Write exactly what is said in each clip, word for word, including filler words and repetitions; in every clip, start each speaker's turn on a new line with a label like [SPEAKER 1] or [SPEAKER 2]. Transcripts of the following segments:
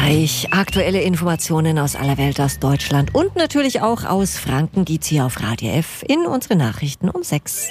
[SPEAKER 1] Gleich aktuelle Informationen aus aller Welt, aus Deutschland und natürlich auch aus Franken gibt's hier auf Radio F in unsere Nachrichten um sechs.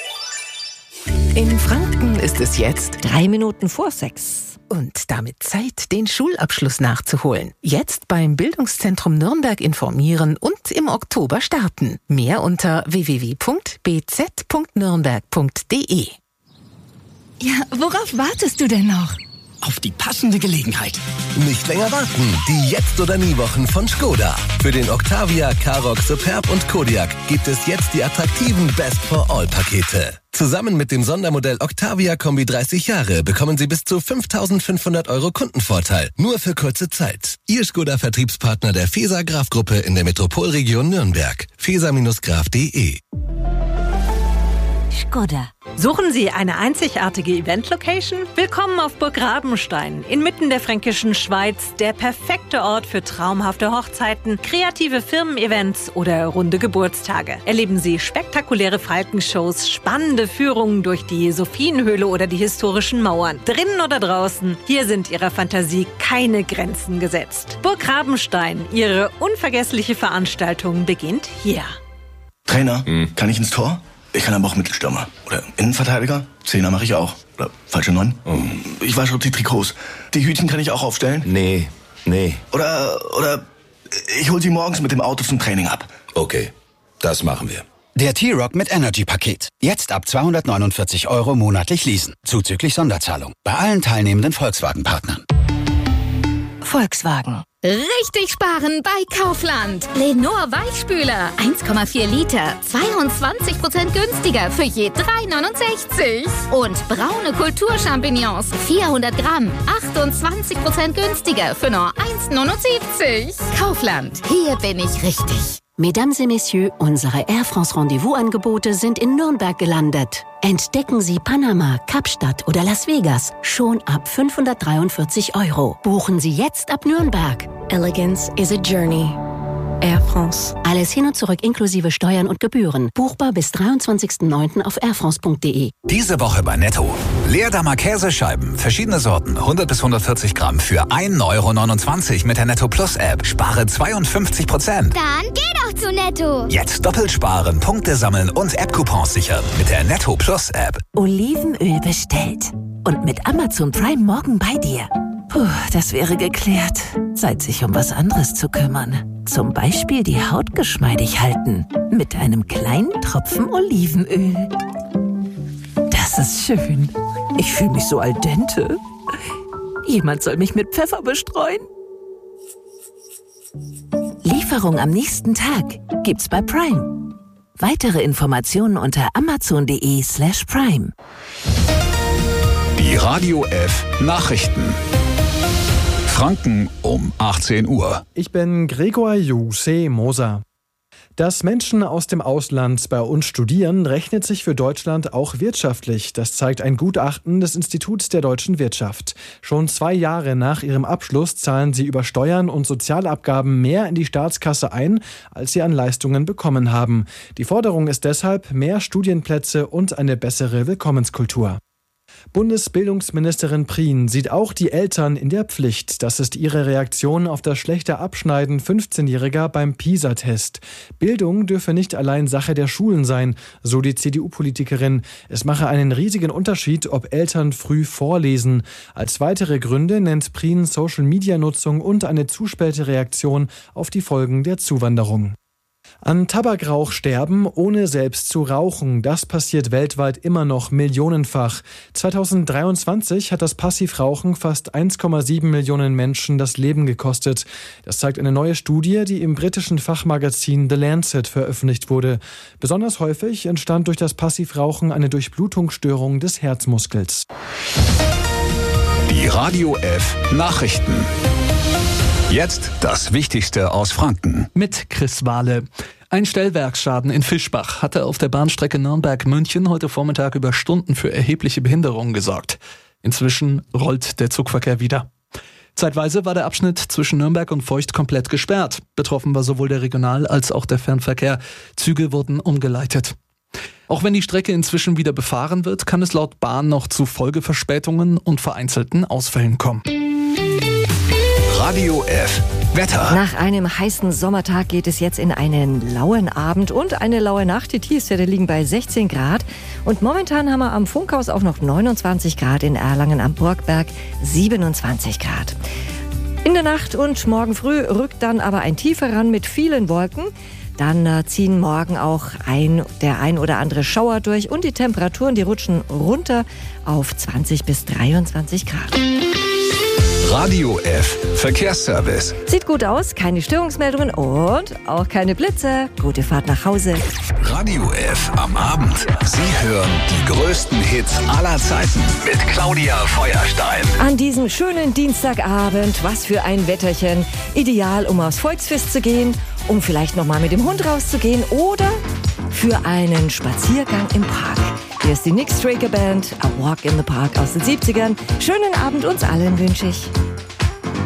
[SPEAKER 2] In Franken ist es jetzt
[SPEAKER 1] Drei Minuten vor sechs.
[SPEAKER 2] Und damit Zeit, den Schulabschluss nachzuholen. Jetzt beim Bildungszentrum Nürnberg informieren und im Oktober starten. Mehr unter w w w punkt b z punkt nürnberg punkt d e.
[SPEAKER 3] Ja, worauf wartest du denn noch?
[SPEAKER 4] Auf die passende Gelegenheit.
[SPEAKER 5] Nicht länger warten. Die Jetzt- oder Nie-Wochen von Skoda. Für den Octavia, Karoq, Superb und Kodiaq gibt es jetzt die attraktiven Best-for-All-Pakete. Zusammen mit dem Sondermodell Octavia Kombi dreißig Jahre bekommen Sie bis zu fünftausendfünfhundert Euro Kundenvorteil. Nur für kurze Zeit. Ihr Skoda-Vertriebspartner der Fesa-Graf-Gruppe in der Metropolregion Nürnberg. fesa Graf punkt d e.
[SPEAKER 1] Skoda.
[SPEAKER 6] Suchen Sie eine einzigartige Event-Location? Willkommen auf Burg Rabenstein, inmitten der fränkischen Schweiz, der perfekte Ort für traumhafte Hochzeiten, kreative Firmen-Events oder runde Geburtstage. Erleben Sie spektakuläre Falkenshows, spannende Führungen durch die Sophienhöhle oder die historischen Mauern. Drinnen oder draußen, hier sind Ihrer Fantasie keine Grenzen gesetzt. Burg Rabenstein, Ihre unvergessliche Veranstaltung beginnt hier.
[SPEAKER 4] Trainer, hm. kann ich ins Tor? Ich kann aber auch Mittelstürmer. Oder Innenverteidiger. Zehner mache ich auch. Oder falsche Neun. Oh. Ich wasche die Trikots. Die Hütchen kann ich auch aufstellen.
[SPEAKER 5] Nee, nee.
[SPEAKER 4] Oder, oder ich hol sie morgens mit dem Auto zum Training ab.
[SPEAKER 5] Okay, das machen wir.
[SPEAKER 7] Der T-Roc mit Energy-Paket. Jetzt ab zweihundertneunundvierzig Euro monatlich leasen. Zuzüglich Sonderzahlung. Bei allen teilnehmenden Volkswagen-Partnern.
[SPEAKER 1] Volkswagen.
[SPEAKER 3] Richtig sparen bei Kaufland. Lenor Weichspüler. eins Komma vier Liter. zweiundzwanzig Prozent günstiger für je drei neunundsechzig. Und braune Kulturchampignons. vierhundert Gramm. achtundzwanzig Prozent günstiger für nur eins neunundsiebzig. Kaufland. Hier bin ich richtig.
[SPEAKER 8] Mesdames et Messieurs, unsere Air France Rendezvous-Angebote sind in Nürnberg gelandet. Entdecken Sie Panama, Kapstadt oder Las Vegas schon ab fünfhundertdreiundvierzig Euro. Buchen Sie jetzt ab Nürnberg. Elegance is a journey. Air France. Alles hin und zurück inklusive Steuern und Gebühren. Buchbar bis dreiundzwanzigsten neunten auf air france punkt d e.
[SPEAKER 9] Diese Woche bei Netto. Leerdammer Käsescheiben, verschiedene Sorten, hundert bis hundertvierzig Gramm für ein Euro neunundzwanzig mit der Netto Plus App. Spare zweiundfünfzig Prozent.
[SPEAKER 10] Dann geh doch zu Netto.
[SPEAKER 9] Jetzt doppelt sparen, Punkte sammeln und App-Coupons sichern mit der Netto Plus App.
[SPEAKER 8] Olivenöl bestellt. Und mit Amazon Prime morgen bei dir. Puh, das wäre geklärt. Zeit, sich um was anderes zu kümmern. Zum Beispiel die Haut geschmeidig halten. Mit einem kleinen Tropfen Olivenöl. Das ist schön. Ich fühle mich so al dente. Jemand soll mich mit Pfeffer bestreuen. Lieferung am nächsten Tag gibt's bei Prime. Weitere Informationen unter amazon.de slash prime.
[SPEAKER 9] Die Radio F Nachrichten. Franken um achtzehn Uhr.
[SPEAKER 11] Ich bin Gregor Juse Moser. Dass Menschen aus dem Ausland bei uns studieren, rechnet sich für Deutschland auch wirtschaftlich. Das zeigt ein Gutachten des Instituts der deutschen Wirtschaft. Schon zwei Jahre nach ihrem Abschluss zahlen sie über Steuern und Sozialabgaben mehr in die Staatskasse ein, als sie an Leistungen bekommen haben. Die Forderung ist deshalb mehr Studienplätze und eine bessere Willkommenskultur. Bundesbildungsministerin Prien sieht auch die Eltern in der Pflicht. Das ist ihre Reaktion auf das schlechte Abschneiden fünfzehnjähriger beim PISA-Test. Bildung dürfe nicht allein Sache der Schulen sein, so die C D U-Politikerin. Es mache einen riesigen Unterschied, ob Eltern früh vorlesen. Als weitere Gründe nennt Prien Social-Media-Nutzung und eine zu späte Reaktion auf die Folgen der Zuwanderung. An Tabakrauch sterben, ohne selbst zu rauchen. Das passiert weltweit immer noch millionenfach. zweitausenddreiundzwanzig hat das Passivrauchen fast eins Komma sieben Millionen Menschen das Leben gekostet. Das zeigt eine neue Studie, die im britischen Fachmagazin The Lancet veröffentlicht wurde. Besonders häufig entstand durch das Passivrauchen eine Durchblutungsstörung des Herzmuskels.
[SPEAKER 9] Die Radio F Nachrichten. Jetzt das Wichtigste aus Franken.
[SPEAKER 12] Mit Chris Wahle. Ein Stellwerksschaden in Fischbach hatte auf der Bahnstrecke Nürnberg-München heute Vormittag über Stunden für erhebliche Behinderungen gesorgt. Inzwischen rollt der Zugverkehr wieder. Zeitweise war der Abschnitt zwischen Nürnberg und Feucht komplett gesperrt. Betroffen war sowohl der Regional- als auch der Fernverkehr. Züge wurden umgeleitet. Auch wenn die Strecke inzwischen wieder befahren wird, kann es laut Bahn noch zu Folgeverspätungen und vereinzelten Ausfällen kommen.
[SPEAKER 9] Radio F. Wetter.
[SPEAKER 1] Nach einem heißen Sommertag geht es jetzt in einen lauen Abend und eine laue Nacht. Die Tiefstwerte liegen bei sechzehn Grad. Und momentan haben wir am Funkhaus auch noch neunundzwanzig Grad, in Erlangen am Burgberg siebenundzwanzig Grad. In der Nacht und morgen früh rückt dann aber ein Tief heran mit vielen Wolken. Dann äh, ziehen morgen auch ein, der ein oder andere Schauer durch und die Temperaturen, die rutschen runter auf zwanzig bis dreiundzwanzig Grad.
[SPEAKER 9] Radio F. Verkehrsservice.
[SPEAKER 1] Sieht gut aus, keine Störungsmeldungen und auch keine Blitze. Gute Fahrt nach Hause.
[SPEAKER 9] Radio F am Abend. Sie hören die größten Hits aller Zeiten mit Claudia Feuerstein.
[SPEAKER 1] An diesem schönen Dienstagabend, was für ein Wetterchen. Ideal, um aufs Volksfest zu gehen, um vielleicht noch mal mit dem Hund rauszugehen oder für einen Spaziergang im Park. Hier ist die Nick Straker Band, A Walk in the Park aus den siebzigern. Schönen Abend uns allen wünsche ich.